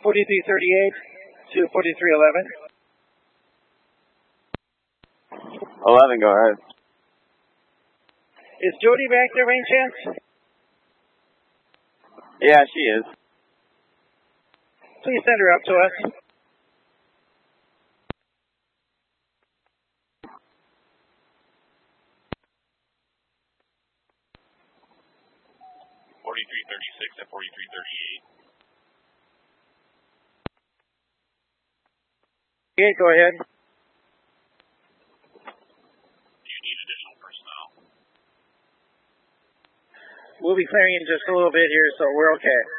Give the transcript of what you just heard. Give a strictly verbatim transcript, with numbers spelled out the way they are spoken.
forty-three thirty-eight to forty-three eleven. eleven, go ahead. Is Jody back there by any chance? Yeah, she is. Please send her up to us. forty-three thirty-six and forty-three thirty-eight. Okay, go ahead. Do you need additional personnel? We'll be clearing in just a little bit here, so we're okay.